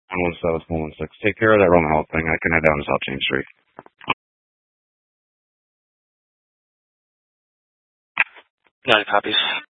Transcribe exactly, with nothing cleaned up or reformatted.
one one seven, one one six. Take care of that Roman Health thing. I can head down to South James Street. Nine copies.